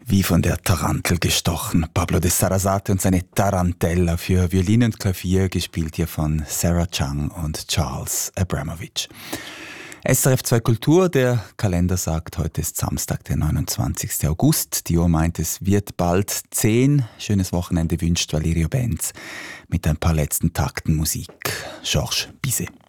Wie von der Tarantel gestochen. Pablo de Sarasate und seine Tarantella für Violin und Klavier, gespielt hier von Sarah Chang und Charles Abramovich. SRF 2 Kultur, der Kalender sagt, heute ist Samstag, der 29. August. Die Uhr meint, es wird bald 10. Schönes Wochenende wünscht Valerio Benz mit ein paar letzten Takten Musik. Georges Bizet.